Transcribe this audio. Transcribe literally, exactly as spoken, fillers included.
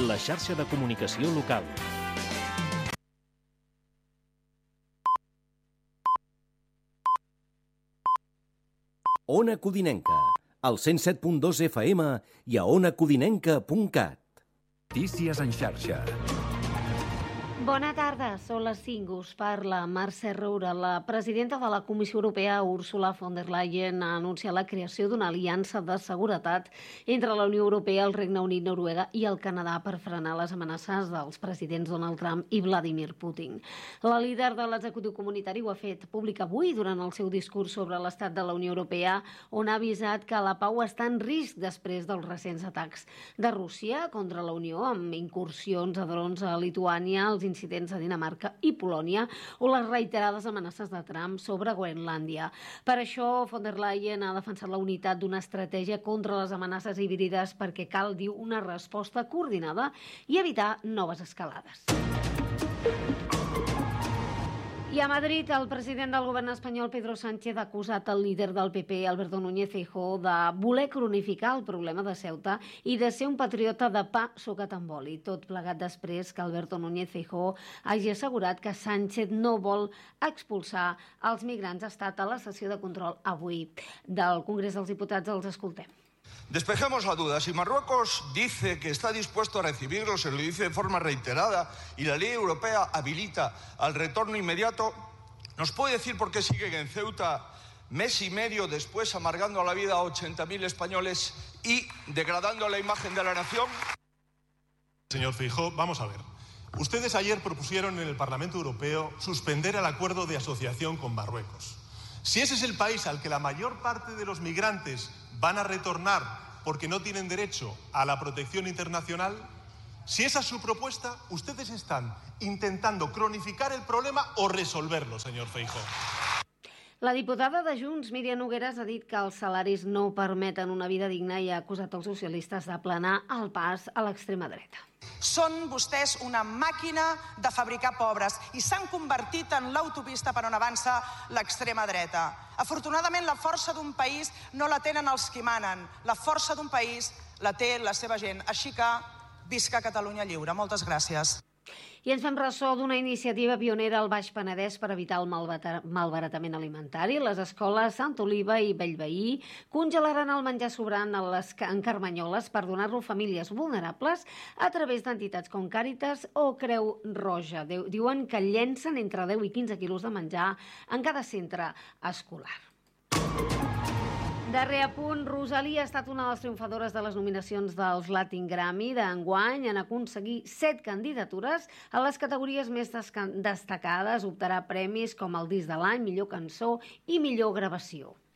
la xarxa de comunicació local. Ona Codinenca, al cent set punt dos F M i a ona codinenca punt cat. Notícies en xarxa. Bona tarda, són les cinc. Us parla Mercè Roura. La presidenta de la Comissió Europea, Ursula von der Leyen, ha anunciat la creació d'una aliança de seguretat entre la Unió Europea, el Regne Unit, Noruega i el Canadà per frenar les amenaces dels presidents Donald Trump i Vladimir Putin. La líder de l'executiu comunitari ho ha fet públic avui durant el seu discurs sobre l'estat de la Unió Europea, on ha avisat que la pau està en risc després dels recents atacs de Rússia contra la Unió, amb incursions a drons a Lituània, els incidents a Dinamarca i Polònia o les reiterades amenaces de Trump sobre Groenlàndia. Per això, von der Leyen ha defensat la unitat d'una estratègia contra les amenaces híbrides perquè cal, diu, una resposta coordinada i evitar noves escalades. I a Madrid, el president del govern espanyol, Pedro Sánchez, ha acusat el líder del P P, Alberto Núñez Feijóo, de voler cronificar el problema de Ceuta i de ser un patriota de pa sucat amb oli. Tot plegat després que Alberto Núñez Feijóo hagi assegurat que Sánchez no vol expulsar els migrants. Ha estat a la sessió de control avui del Congrés dels Diputats. Els escoltem. Despejemos la duda. Si Marruecos dice que está dispuesto a recibirlos, se lo dice de forma reiterada, y la ley europea habilita al retorno inmediato, ¿nos puede decir por qué siguen en Ceuta mes y medio después amargando la vida a ochenta mil españoles y degradando la imagen de la nación? Señor Feijóo, vamos a ver. Ustedes ayer propusieron en el Parlamento Europeo suspender el acuerdo de asociación con Marruecos. Si ese es el país al que la mayor parte de los migrantes van a retornar porque no tienen derecho a la protección internacional, si esa es su propuesta, ustedes están intentando cronificar el problema o resolverlo, señor Feijóo. La diputada de Junts, Míriam Nogueras, ha dit que els salaris no permeten una vida digna i ha acusat els socialistes d'aplanar el pas a l'extrema dreta. Són vostès una màquina de fabricar pobres i s'han convertit en l'autopista per on avança l'extrema dreta. Afortunadament, la força d'un país no la tenen els qui manen. La força d'un país la té la seva gent. Així que visca Catalunya lliure. Moltes gràcies. I ens fem ressò d'una iniciativa pionera al Baix Penedès per evitar el malbaratament alimentari. Les escoles Sant Oliva i Bellveí congelaran el menjar sobrant en carmanyoles per donar-lo a famílies vulnerables a través d'entitats com Càritas o Creu Roja. Diuen que llencen entre deu i quinze quilos de menjar en cada centre escolar. Darrer apunt, Rosalía ha estat una de les triomfadores de les nominacions dels Latin Grammy d'enguany. En aconseguir set candidatures a les categories més destacades. Optarà premis com el disc de l'any, millor cançó i millor gravació.